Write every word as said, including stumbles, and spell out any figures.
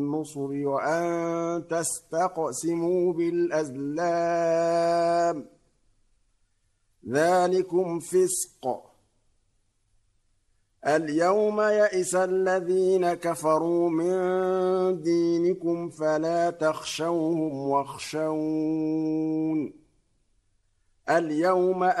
النصر وأن تستقسموا بالأزلام ذلكم فسق. اليوم يئس الذين كفروا من دينكم فلا تخشوهم واخشون اليوم